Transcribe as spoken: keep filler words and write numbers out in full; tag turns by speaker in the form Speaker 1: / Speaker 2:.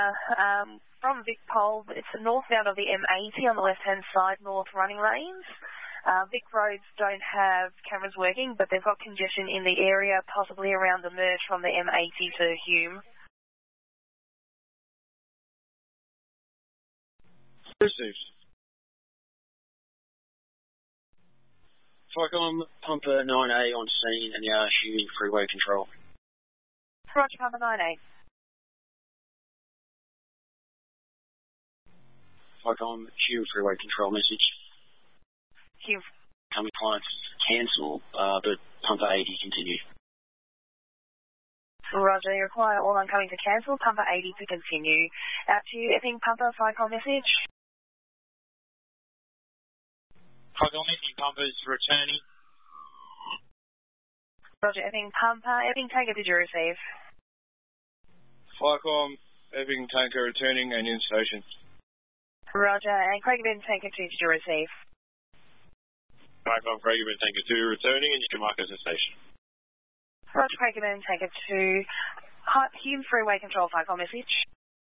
Speaker 1: um, from Vic Pole, it's northbound of the M eighty on the left-hand side, north running lanes. Uh, Vic roads don't have cameras working, but they've got congestion in the area, possibly around the merge from the M eighty to Hume.
Speaker 2: Received. Ficom, Pumper nine A on scene and now Hume freeway control.
Speaker 1: Roger, Pumper nine A.
Speaker 2: Ficom, Hume freeway control message.
Speaker 1: Hume.
Speaker 2: Coming clients cancel, uh, but Pumper eighty continue.
Speaker 1: Roger, you require all oncoming to cancel, Pumper eighty to continue. Out to you, Epping Pumper, Ficom message.
Speaker 3: Ficom, Epping Pumper's returning.
Speaker 1: Roger, Epping Pumper, Epping Tanker, did you receive?
Speaker 4: Ficom, Epping Tanker returning and in station.
Speaker 1: Roger, and Craigieburn Tanker two, did you receive?
Speaker 4: Ficom, Craigieburn Tanker two returning and you can mark as a station.
Speaker 1: Roger, Craigieburn Tanker two, Hume freeway control, Ficom message.